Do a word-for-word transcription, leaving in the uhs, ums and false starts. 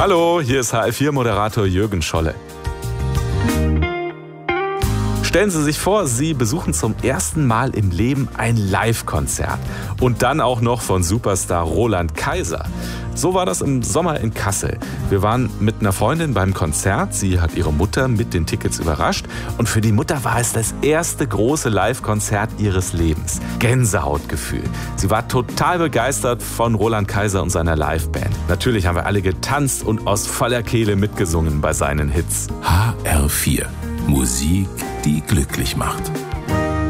Hallo, hier ist H L vier Moderator Jürgen Scholle. Stellen Sie sich vor, Sie besuchen zum ersten Mal im Leben ein Live-Konzert und dann auch noch von Superstar Roland Kaiser. So war das im Sommer in Kassel. Wir waren mit einer Freundin beim Konzert. Sie hat ihre Mutter mit den Tickets überrascht. Und für die Mutter war es das erste große Live-Konzert ihres Lebens. Gänsehautgefühl. Sie war total begeistert von Roland Kaiser und seiner Liveband. Natürlich haben wir alle getanzt und aus voller Kehle mitgesungen bei seinen Hits. H R vier. Musik, die glücklich macht.